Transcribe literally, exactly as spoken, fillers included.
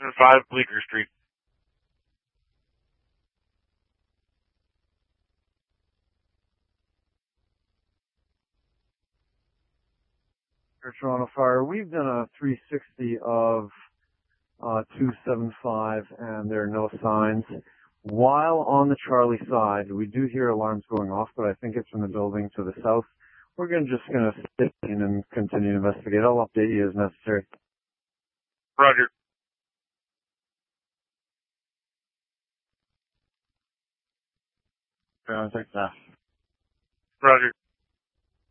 five Bleecker Street. Toronto Fire, we've done a three sixty of uh, two seventy-five, and there are no signs. While on the Charlie side, we do hear alarms going off, but I think it's from the building to the south. We're gonna, just going to sit in and continue to investigate. I'll update you as necessary. Roger. Contact staff. Roger.